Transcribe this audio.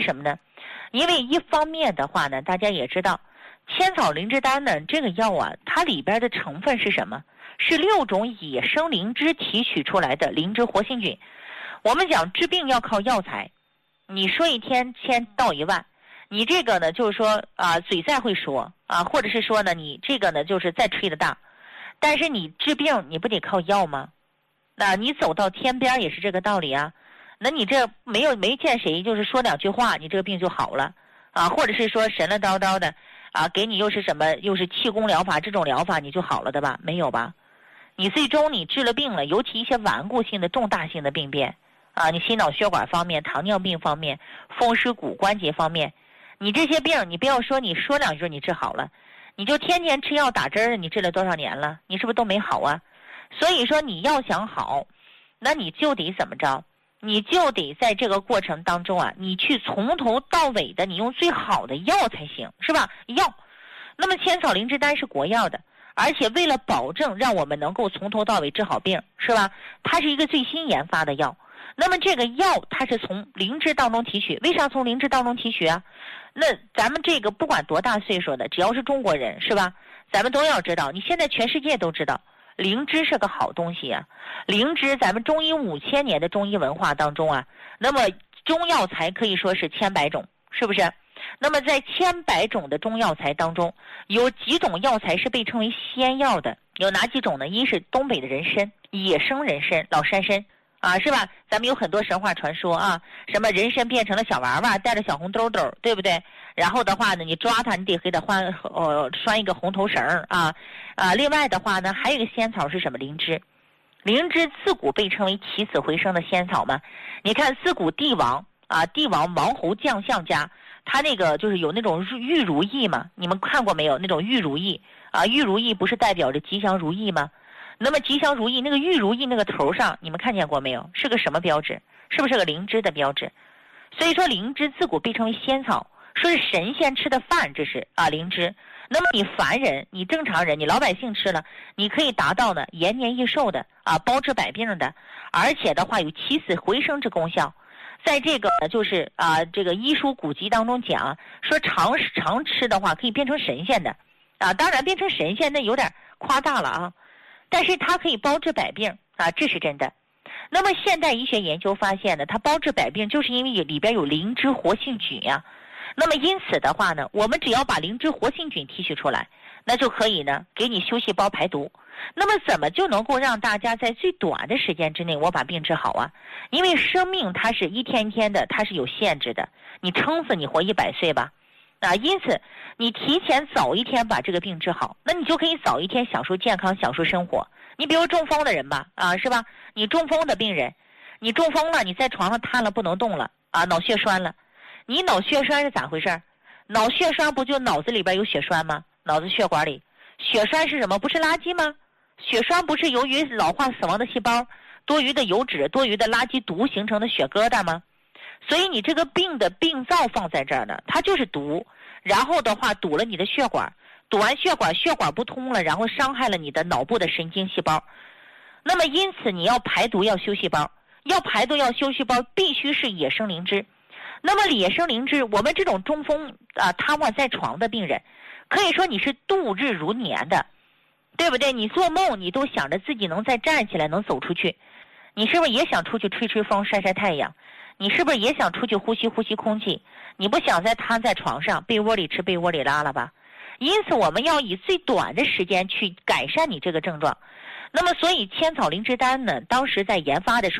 什么呢？因为一方面的话呢，大家也知道，千草灵芝丹呢这个药啊，它里边的成分是什么？是6种野生灵芝提取出来的灵芝活性菌。我们讲治病要靠药材，你说一天1000到1万，你这个呢就是说嘴再会说或者是说呢你这个呢就是再吹的大，但是你治病你不得靠药吗？那你走到天边也是这个道理啊。那你这没见谁就是说2句话你这个病就好了或者是说神了叨叨的给你又是什么又是气功疗法这种疗法你就好了的吧？没有吧？你最终你治了病了，尤其一些顽固性的重大性的病变你心脑血管方面、糖尿病方面、风湿骨关节方面，你这些病你不要说你说2句你治好了，你就天天吃药打针你治了多少年了？你是不是都没好啊？所以说你要想好，那你就得怎么着？你就得在这个过程当中你去从头到尾的你用最好的药才行，是吧？药。那么千草灵芝丹是国药的，而且为了保证让我们能够从头到尾治好病，是吧？它是一个最新研发的药。那么这个药它是从灵芝当中提取，为啥从灵芝当中提取啊？那咱们这个不管多大岁数的，只要是中国人，是吧？咱们都要知道，你现在全世界都知道灵芝是个好东西啊。灵芝咱们中医5000年的中医文化当中那么中药材可以说是千百种，是不是？那么在千百种的中药材当中，有几种药材是被称为仙药的，有哪几种呢？一是东北的人参，野生人参，老山参是吧？咱们有很多神话传说什么人参变成了小娃娃，带着小红兜兜，对不对？然后的话呢，你抓它，你得给它拴一个红头绳另外的话呢，还有一个仙草是什么？灵芝。灵芝自古被称为起死回生的仙草嘛。你看自古帝王王侯将相家，他那个就是有那种玉如意嘛，你们看过没有？那种玉如意玉如意不是代表着吉祥如意吗？那么吉祥如意那个玉如意那个头上你们看见过没有？是个什么标志？是不是个灵芝的标志？所以说灵芝自古被称为仙草，说是神仙吃的饭，这是灵芝。那么你凡人，你正常人，你老百姓吃了，你可以达到呢延年益寿的包治百病的，而且的话有起死回生之功效。在这个就是这个医书古籍当中讲说常吃的话可以变成神仙的当然变成神仙那有点夸大了但是它可以包治百病这是真的。那么现代医学研究发现呢，它包治百病就是因为里边有灵芝活性菌那么因此的话呢，我们只要把灵芝活性菌提取出来，那就可以呢给你休细胞排毒。那么怎么就能够让大家在最短的时间之内我把病治好因为生命它是一天一天的，它是有限制的，你撑死你活100岁吧因此你提前早一天把这个病治好，那你就可以早一天享受健康，享受生活。你比如中风的人吧是吧？你中风的病人，你中风了，你在床上瘫了不能动了脑血栓了。你脑血栓是咋回事？脑血栓不就脑子里边有血栓吗？脑子血管里血栓是什么？不是垃圾吗？血栓不是由于老化死亡的细胞、多余的油脂、多余的垃圾毒形成的血疙瘩吗？所以你这个病的病灶放在这儿呢，它就是毒，然后的话堵了你的血管，堵完血管不通了，然后伤害了你的脑部的神经细胞。那么因此你要排毒要修细胞，要排毒要修细胞必须是野生灵芝。那么野生灵芝，我们这种中风瘫痪在床的病人，可以说你是度日如年的，对不对？你做梦你都想着自己能再站起来，能走出去。你是不是也想出去吹吹风，晒晒太阳？你是不是也想出去呼吸呼吸空气？你不想再瘫在床上，被窝里吃被窝里拉了吧？因此我们要以最短的时间去改善你这个症状。那么所以千草灵芝丹呢，当时在研发的时候